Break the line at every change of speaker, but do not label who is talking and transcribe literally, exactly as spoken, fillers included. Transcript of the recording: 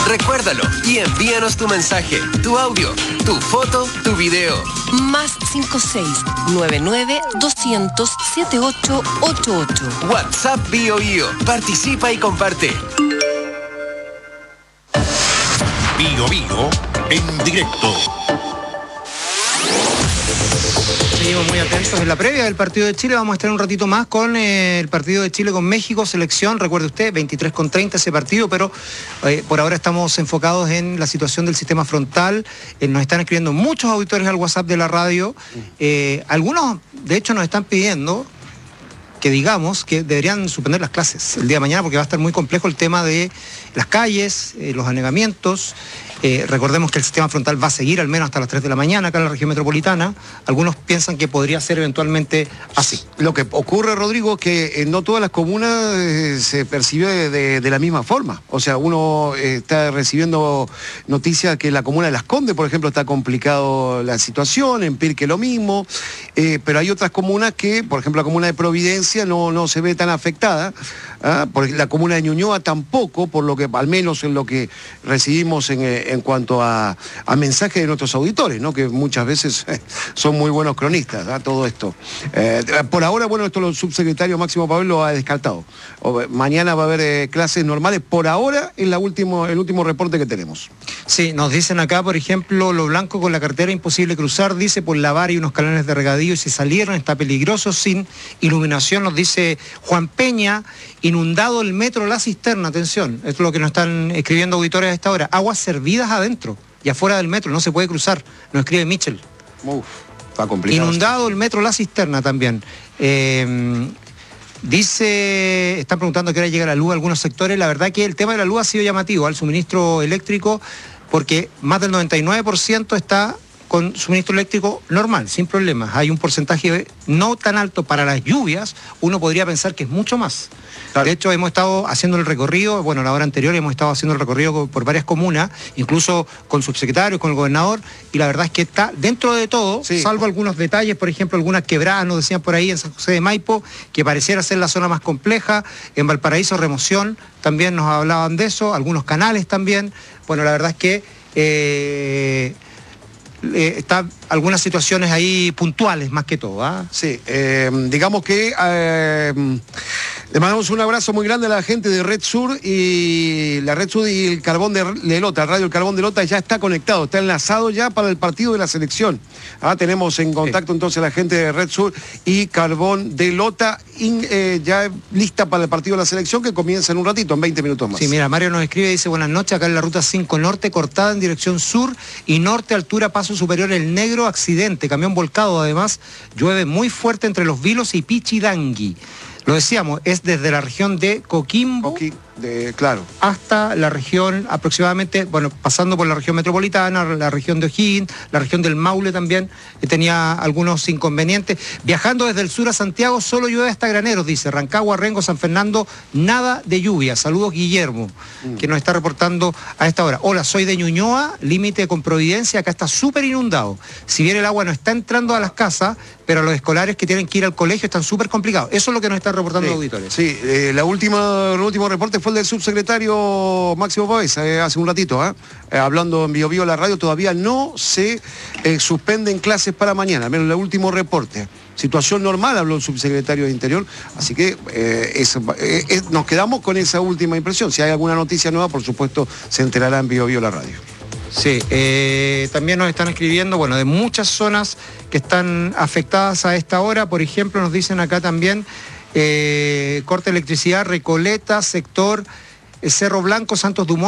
Recuérdalo y envíanos tu mensaje, tu audio, tu foto, tu video.
Más cinco seis nueve nueve doscientos setenta y ocho ochenta y ocho.
WhatsApp Bio Bio. Participa y comparte.
Bio Bio en directo.
Seguimos muy atentos en la previa del partido de Chile. Vamos a estar un ratito más con eh, el partido de Chile con México, selección. Recuerde usted, veintitrés con treinta ese partido, pero eh, por ahora estamos enfocados en la situación del sistema frontal. Eh, nos están escribiendo muchos auditores al WhatsApp de la radio. Eh, algunos, de hecho, nos están pidiendo que digamos que deberían suspender las clases el día de mañana porque va a estar muy complejo el tema de las calles, eh, los anegamientos. Eh, recordemos que el sistema frontal va a seguir al menos hasta las tres de la mañana acá en la región metropolitana. Algunos piensan que podría ser eventualmente así.
Lo que ocurre, Rodrigo, es que en no todas las comunas eh, se percibe de, de, de la misma forma. O sea, uno eh, está recibiendo noticias que en la comuna de Las Condes, por ejemplo, está complicado la situación, en Pirque lo mismo, eh, pero hay otras comunas que, por ejemplo, la comuna de Providencia no, no se ve tan afectada, ¿ah? Porque la comuna de Ñuñoa tampoco, por lo que, al menos en lo que recibimos en... Eh, en cuanto a, a mensajes de nuestros auditores, ¿no? Que muchas veces eh, son muy buenos cronistas, ¿eh? Todo esto. Eh, por ahora, bueno, esto el subsecretario Máximo Pavel lo ha descartado. O, mañana va a haber eh, clases normales, por ahora es la último, el último reporte que tenemos.
Sí, nos dicen acá, por ejemplo, Lo Blanco con la carretera imposible cruzar, dice, por la vara y unos canales de regadío, y si salieron está peligroso sin iluminación, nos dice Juan Peña. Inundado el metro La Cisterna, atención, esto es lo que nos están escribiendo auditores a esta hora. Aguas servidas adentro y afuera del metro, no se puede cruzar, nos escribe Mitchell.
Uf, está complicado.
Inundado el metro La Cisterna también. Eh, dice, están preguntando a qué hora llega la luz a algunos sectores. La verdad que el tema de la luz ha sido llamativo al suministro eléctrico porque más del noventa y nueve por ciento está con suministro eléctrico normal, sin problemas. Hay un porcentaje no tan alto para las lluvias, uno podría pensar que es mucho más. Claro. De hecho, hemos estado haciendo el recorrido, bueno, la hora anterior hemos estado haciendo el recorrido por varias comunas, incluso con subsecretarios, con el gobernador, y la verdad es que está dentro de todo, sí, salvo algunos detalles, por ejemplo, algunas quebradas, nos decían por ahí en San José de Maipo, que pareciera ser la zona más compleja, en Valparaíso, Remoción, también nos hablaban de eso, algunos canales también. Bueno, la verdad es que... Eh, Eh, está algunas situaciones ahí puntuales más que todo, ¿ah?
Sí, eh, digamos que eh, le mandamos un abrazo muy grande a la gente de Red Sur y la Red Sur y el Carbón de, de Lota, el Radio El Carbón de Lota ya está conectado, está enlazado ya para el partido de la selección. Ah, tenemos en contacto sí. Entonces a la gente de Red Sur y Carbón de Lota in, eh, ya lista para el partido de la selección que comienza en un ratito, en veinte minutos más.
Sí, mira, Mario nos escribe y dice, buenas noches, acá en la ruta cinco Norte, cortada en dirección sur y norte, altura, paso superior El Negro, accidente, camión volcado, además llueve muy fuerte entre Los Vilos y Pichidangui. Lo decíamos, es desde la región de Coquimbo,
Coqui, de, claro,
hasta la región aproximadamente, bueno, pasando por la región metropolitana, la región de O'Higgins, la región del Maule también, que tenía algunos inconvenientes. Viajando desde el sur a Santiago, solo llueve hasta Graneros, dice, Rancagua, Rengo, San Fernando, nada de lluvia. Saludos, Guillermo, mm. que nos está reportando a esta hora. Hola, soy de Ñuñoa, límite con Providencia, acá está súper inundado. Si bien el agua no está entrando a las casas, pero los escolares que tienen que ir al colegio están súper complicados. Eso es lo que nos están reportando
sí,
los auditores.
Sí, eh, la última, el último reporte fue el del subsecretario Máximo Páez, eh, hace un ratito, ¿eh? Eh, hablando en Bio Bio la radio, todavía no se eh, suspenden clases para mañana, al menos el último reporte. Situación normal, habló el subsecretario de Interior, así que eh, es, eh, es, nos quedamos con esa última impresión. Si hay alguna noticia nueva, por supuesto, se enterará en Bio Bio la radio.
Sí, eh, también nos están escribiendo, bueno, de muchas zonas que están afectadas a esta hora. Por ejemplo, nos dicen acá también, eh, corte de electricidad, Recoleta, sector eh, Cerro Blanco, Santos Dumont.